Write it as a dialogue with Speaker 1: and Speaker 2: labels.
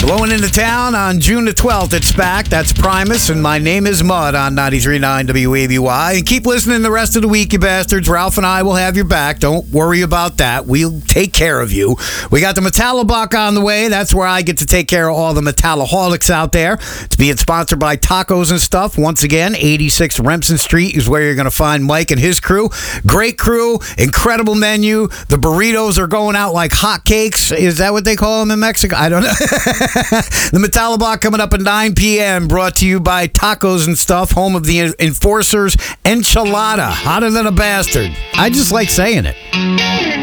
Speaker 1: Blowing into town on June the 12th. It's back. That's Primus, and my name is Mud on 93.9 WABY. And keep listening the rest of the week, you bastards. Ralph and I will have your back. Don't worry about that. We'll take care of you. We got the Metallabach on the way. That's where I get to take care of all the Metallaholics out there. It's being sponsored by Tacos and Stuff. Once again, 86 Remsen Street is where you're going to find Mike and his crew. Great crew, incredible menu. The burritos are going out like hotcakes. Is that what they call them in Mexico? I don't know. The Metallabach coming up at 9 p.m. Brought to you by Tacos and Stuff, home of the Enforcers Enchilada. Hotter than a bastard. I just like saying it.